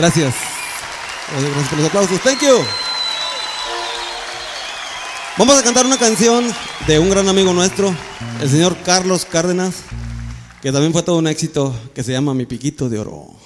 Gracias. Gracias por los aplausos. Thank you. Vamos a cantar una canción de un gran amigo nuestro, el señor Carlos Cárdenas, que también fue todo un éxito, que se llama Mi Piquito de Oro.